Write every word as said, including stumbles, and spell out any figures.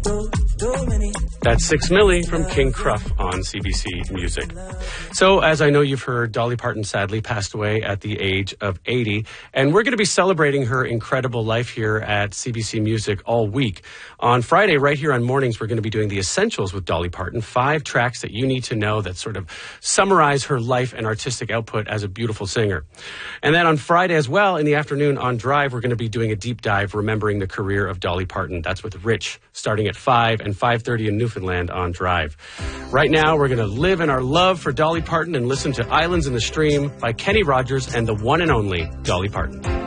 That's Six Milli from King Cruff on C B C Music. So, as I know you've heard, Dolly Parton sadly passed away at the age of eighty, and we're going to be celebrating her incredible life here at C B C Music all week. On Friday, right here on Mornings, we're going to be doing the Essentials with Dolly Parton, five tracks that you need to know that sort of summarize her life and artistic output as a beautiful singer. And then on Friday as well, in the afternoon on Drive, we're going to be doing a deep dive remembering the career of Dolly Parton. That's with Rich, starting at five and five thirty in Newfoundland on Drive. Right now, we're going to live in our love for Dolly Parton and listen to Islands in the Stream by Kenny Rogers and the one and only Dolly Parton.